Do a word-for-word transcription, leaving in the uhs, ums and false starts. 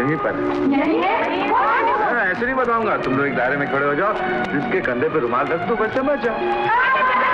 यहीं पर। यहीं है? ऐसे नहीं बताऊंगा, तुम लोग एक दायरे में खड़े हो जाओ, जिसके कंधे पे रुमाल रख दो बस समझ जाओ।